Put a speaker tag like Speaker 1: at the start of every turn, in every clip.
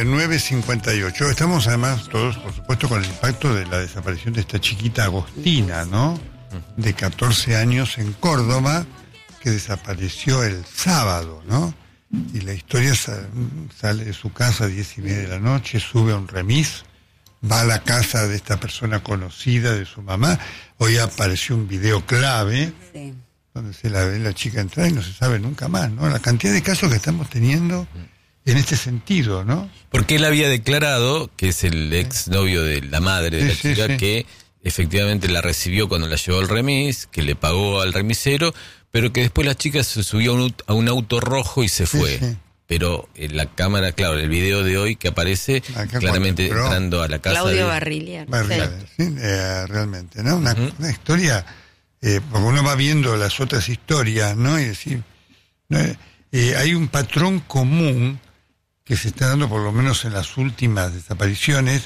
Speaker 1: 9:58. Estamos además todos, por supuesto, con el impacto de la desaparición de esta chiquita Agostina, ¿no? De 14 años en Córdoba, que desapareció el sábado, ¿no? Y la historia sale de su casa a 10:30 de la noche, sube a un remis, va a la casa de esta persona conocida de su mamá. Hoy apareció un video clave, sí, donde se la ve la chica entrar y no se sabe nunca más, ¿no? La cantidad de casos que estamos teniendo en este sentido, ¿no?
Speaker 2: Porque él había declarado, que es el exnovio de la madre de la chica, que efectivamente la recibió cuando la llevó al remis, que le pagó al remisero, pero que después la chica se subió a un auto rojo y se fue. Sí. Pero en la cámara, claro, el video de hoy que aparece claramente entrando a la casa
Speaker 3: Claudio Barrilier.
Speaker 1: Sí, realmente, ¿no? Una historia, porque uno va viendo las otras historias, ¿no? Y decir, ¿no? Hay un patrón común que se está dando, por lo menos en las últimas desapariciones,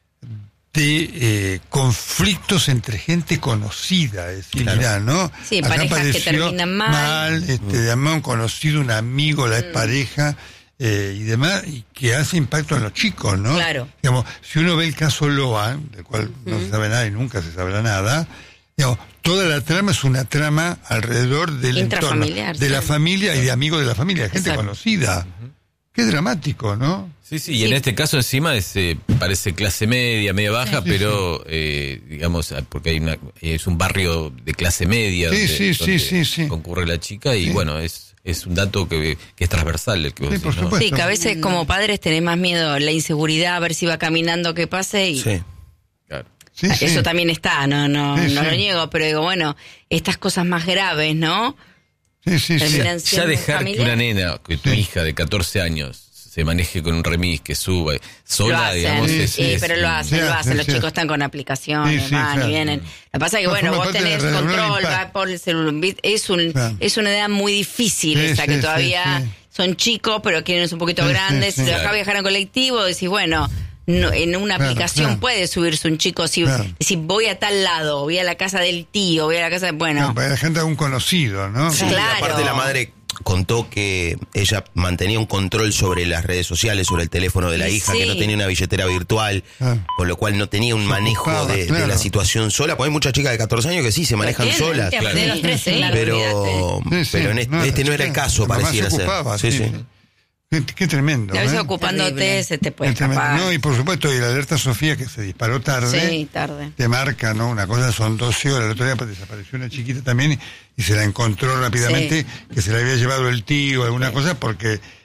Speaker 1: de conflictos entre gente conocida, es decir, mirá, ¿no?
Speaker 3: Sí, acá parejas que terminan mal.
Speaker 1: Además un conocido, un amigo, la expareja, y demás, y que hace impacto en los chicos, ¿no? Claro. Digamos, si uno ve el caso Loan, del cual no se sabe nada y nunca se sabrá nada, digamos, toda la trama es una trama alrededor del entorno, de la familia y de amigos de la familia, de gente conocida. Qué dramático, ¿no?
Speaker 2: Sí, y en este caso encima parece clase media, media baja, pero digamos, porque es un barrio de clase media donde concurre la chica y bueno, es un dato que es transversal. El que vos decís, ¿no?
Speaker 3: Sí, que a veces como padres tenés más miedo, la inseguridad, a ver si va caminando, qué pase y...
Speaker 2: Sí, claro.
Speaker 3: Eso también está, no lo niego, pero digo, bueno, estas cosas más graves, ¿no?
Speaker 2: Ya dejar que una nena, que tu hija de 14 años se maneje con un remis, que suba sola, digamos.
Speaker 3: Pero lo hacen. Los chicos están con aplicaciones, van y vienen. Lo que pasa es que, bueno, vos tenés control, va por el celular. Es una edad muy difícil esa, que todavía son chicos, pero quieren ser un poquito grandes. Si te vas a viajar en colectivo, decís, bueno, no, en una aplicación puede subirse un chico, si voy a tal lado, voy a la casa del tío, voy a la casa de... Bueno.
Speaker 1: Para la gente de un conocido, ¿no?
Speaker 4: Sí, claro. Aparte la madre contó que ella mantenía un control sobre las redes sociales, sobre el teléfono de la hija, que no tenía una billetera virtual, con lo cual no tenía un manejo de la situación sola, porque hay muchas chicas de 14 años que sí se manejan solas, pero en este no era el caso, pareciera ser.
Speaker 1: Qué tremendo.
Speaker 3: Y a veces ocupándote se te puede escapar.
Speaker 1: No, y por supuesto, y la alerta Sofía, que se disparó tarde.
Speaker 3: Sí, tarde.
Speaker 1: Te marca, ¿no? Una cosa son 12 horas. El otro día desapareció una chiquita también y se la encontró rápidamente, que se la había llevado el tío, alguna cosa, porque